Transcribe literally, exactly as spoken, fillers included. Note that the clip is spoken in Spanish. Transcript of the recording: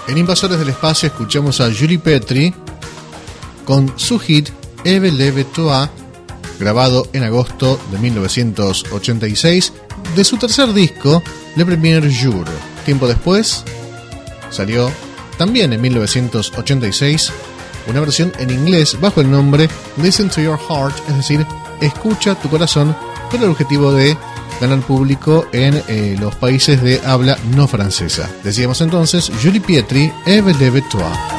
En Invasores del Espacio escuchamos a Julie Petry con su hit Eve Leve Toi, grabado en agosto de mil novecientos ochenta y seis, de su tercer disco, Le Premier Jour. Tiempo después, salió también en mil novecientos ochenta y seis una versión en inglés bajo el nombre Listen to Your Heart, es decir, escucha tu corazón, con el objetivo de ganar público en eh, los países de habla no francesa. Decíamos entonces Julie Petry, Eve Leve Toi.